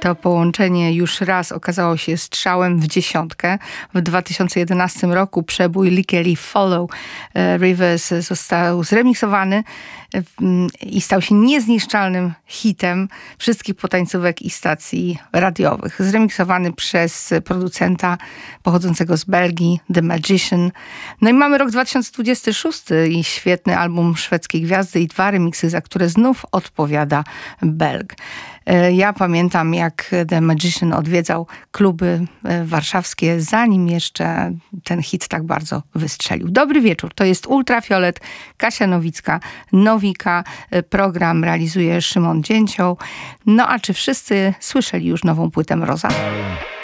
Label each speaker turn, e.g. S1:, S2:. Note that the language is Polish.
S1: To połączenie już raz okazało się strzałem w dziesiątkę. W 2011 roku przebój Legally Follow Rivers został zremiksowany i stał się niezniszczalnym hitem wszystkich potańcówek i stacji radiowych. Zremiksowany przez producenta pochodzącego z Belgii, The Magician. No i mamy rok 2026 i świetny album szwedzkiej gwiazdy i 2 remiksy, za które znów odpowiada Belg. Ja pamiętam, jak The Magician odwiedzał kluby warszawskie, zanim jeszcze ten hit tak bardzo wystrzelił. Dobry wieczór, to jest Ultrafiolet, Kasia Nowicka, Nowika. Program realizuje Szymon Dzięcioł. No a czy wszyscy słyszeli już nową płytę Mroza?